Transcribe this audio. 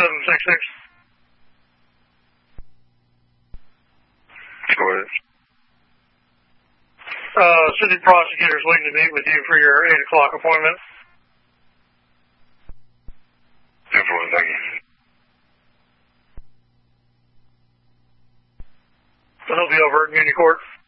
766. Go ahead. City prosecutor's waiting to meet with you for your 8 o'clock appointment. Thank you. So he'll be over at Muni Court.